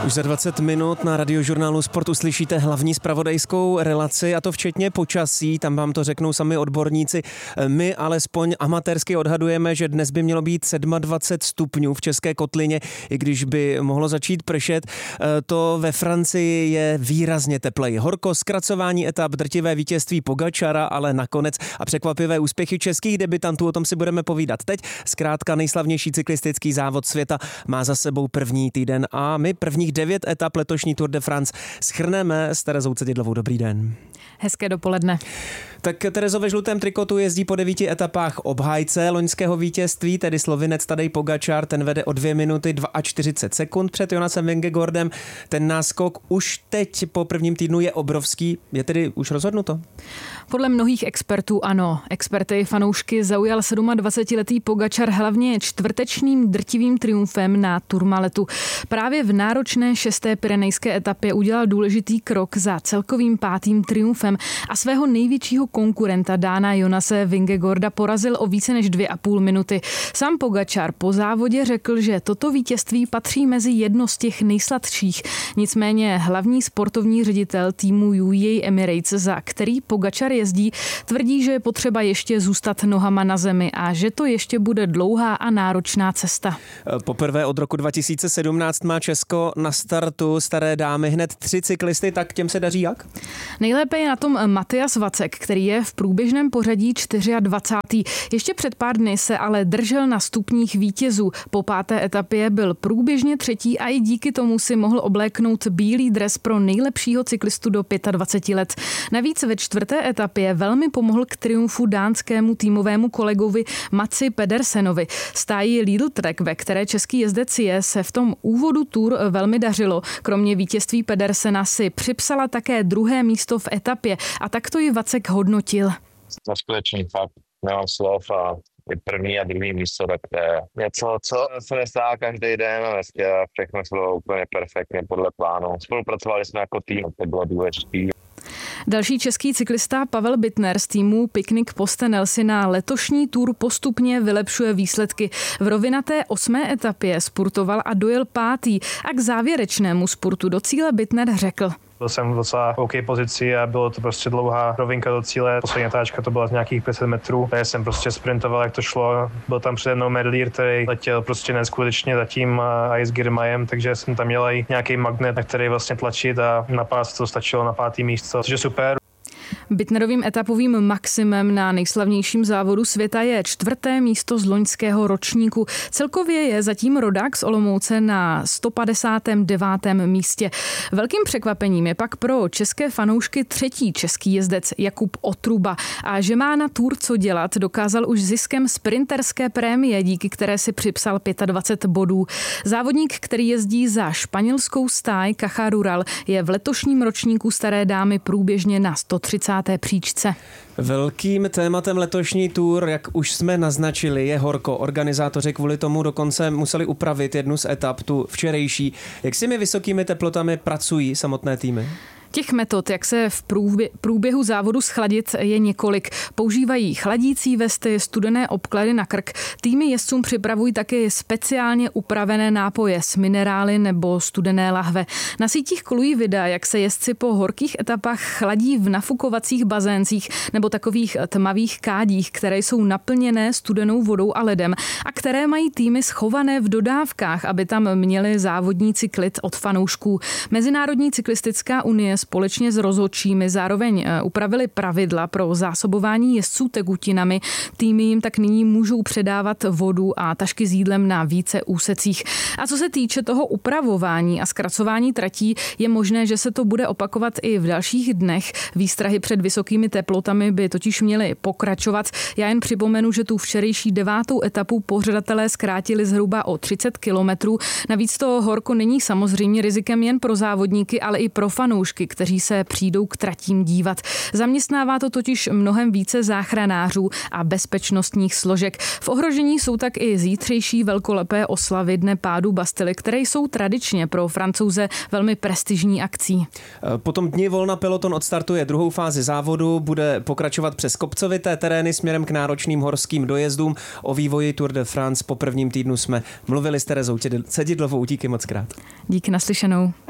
Už za 20 minut na Radiožurnálu Sport uslyšíte hlavní zpravodajskou relaci, a to včetně počasí, tam vám to řeknou sami odborníci. My alespoň amatérsky odhadujeme, že dnes by mělo být 27 stupňů v České kotlině, i když by mohlo začít pršet. To ve Francii je výrazně tepleji. Horko, zkracování etap, drtivé vítězství Pogačara, ale nakonec a překvapivé úspěchy českých debutantů, o tom si budeme povídat teď. Zkrátka nejslavnější cyklistický závod světa má za sebou první týden a my prvních 9 etap letošní Tour de France shrneme s Terezou Cedidlovou. Dobrý den. Hezké dopoledne. Tak Terezo, ve žlutém trikotu jezdí po 9 etapách obhájce loňského vítězství, tedy Slovinec Tadej Pogačar, ten vede o 2 minuty 42 sekund před Jonasem Vingegaardem. Ten náskok už teď po prvním týdnu je obrovský, je tedy už rozhodnuto? Podle mnohých expertů ano. Experty i fanoušky zaujal 27letý Pogačar hlavně čtvrtečním drtivým triumfem na Tourmaletu. Právě v náročné 6. pyrenejské etapě udělal důležitý krok za celkovým 5. triumfem a svého největšího konkurenta Dána Jonase Vingegaarda porazil o více než 2,5 minuty. Sám Pogačar po závodě řekl, že toto vítězství patří mezi jedno z těch nejsladších. Nicméně hlavní sportovní ředitel týmu UAE Emirates, za který Pogačar jezdí, tvrdí, že je potřeba ještě zůstat nohama na zemi a že to ještě bude dlouhá a náročná cesta. Poprvé od roku 2017 má Česko na startu staré dámy hned 3 cyklisty, tak těm se daří jak? Nejlépe je na tom Matyas Vacek, který je v průběžném pořadí 24. Ještě před pár dny se ale držel na stupních vítězů. Po 5. etapě byl průběžně 3. a i díky tomu si mohl obléknout bílý dres pro nejlepšího cyklistu do 25 let. Navíc ve 4. etapě velmi pomohl k triumfu dánskému týmovému kolegovi Matsi Pedersenovi. Stáji Lidl Trek, ve které český jezdec je, se v tom úvodu Tour velmi dařilo. Kromě vítězství Pedersena si připsala také 2. místo v etapě a tak to ji Vacek hodnotil. Skutečný fakt, nemám slov a i první a druhý místo, tak to je něco, co se nestává každý den a dneska všechno bylo úplně perfektně podle plánu. Spolupracovali jsme jako tým, to bylo důležité. Další český cyklista Pavel Bittner z týmu Picnic Postenel si na letošní Tour postupně vylepšuje výsledky. V rovinaté 8. etapě spurtoval a dojel 5. a k závěrečnému spurtu do cíle Bittner řekl: Byl jsem v docela OK pozici a bylo to prostě dlouhá rovinka do cíle. Poslední natáčka to byla z nějakých 500 metrů. Já jsem prostě sprintoval, jak to šlo. Byl tam přede mnou Merlier, který letěl prostě neskutečně za tím Ice Girmayem, takže jsem tam měl i nějaký magnet, na který vlastně tlačit a na pás to stačilo na 5. místo, což je super. Bittnerovým etapovým maximem na nejslavnějším závodu světa je 4. místo z loňského ročníku. Celkově je zatím rodák z Olomouce na 159. místě. Velkým překvapením je pak pro české fanoušky 3. český jezdec Jakub Otruba. A že má na Tour co dělat, dokázal už ziskem sprinterské prémie, díky které si připsal 25 bodů. Závodník, který jezdí za španělskou stáj Caja Rural, je v letošním ročníku staré dámy průběžně na 130. příčce. Velkým tématem letošní Tour, jak už jsme naznačili, je horko. Organizátoři kvůli tomu dokonce museli upravit jednu z etap, tu včerejší. Jak s těmi vysokými teplotami pracují samotné týmy? Těch metod, jak se v průběhu závodu schladit, je několik. Používají chladící vesty, studené obklady na krk. Týmy jezdcům připravují také speciálně upravené nápoje s minerály nebo studené lahve. Na sítích kolují videa, jak se jezdci po horkých etapách chladí v nafukovacích bazéncích nebo takových tmavých kádích, které jsou naplněné studenou vodou a ledem a které mají týmy schované v dodávkách, aby tam měli závodníci klid od fanoušků. Mezinárodní cyklistická unie společně s rozhodčími zároveň upravili pravidla pro zásobování jezdců tekutinami. Týmy jim tak nyní můžou předávat vodu a tašky s jídlem na více úsecích. A co se týče toho upravování a zkracování tratí, je možné, že se to bude opakovat i v dalších dnech. Výstrahy před vysokými teplotami by totiž měly pokračovat. Já jen připomenu, že tu včerejší 9. etapu pořadatelé zkrátili zhruba o 30 kilometrů. Navíc to horko není samozřejmě rizikem jen pro závodníky, ale i pro fanoušky, kteří se přijdou k tratím dívat. Zaměstnává to totiž mnohem více záchranářů a bezpečnostních složek. V ohrožení jsou tak i zítřejší velkolepé oslavy Dne pádu Bastily, které jsou tradičně pro Francouze velmi prestižní akcí. Potom dni volna peloton odstartuje druhou fázi závodu, bude pokračovat přes kopcovité terény směrem k náročným horským dojezdům. O vývoji Tour de France po prvním týdnu jsme mluvili s Terezou Cedidlovou. Díky moc krát. Díky, naslyšenou.